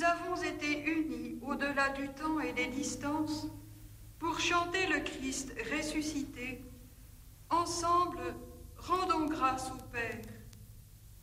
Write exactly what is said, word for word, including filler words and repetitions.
avons été unis au-delà du temps et des distances pour chanter le Christ ressuscité. Ensemble, rendons grâce au Père.